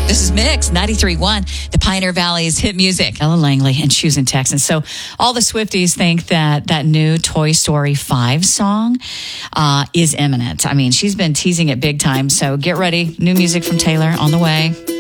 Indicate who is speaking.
Speaker 1: This is Mix 93.1, the Pioneer Valley's hit music. Ella Langley and Shoes in Texas. So all the Swifties think that new Toy Story 5 song is imminent. I mean, she's been teasing it big time. So get ready. New music from Taylor on the way.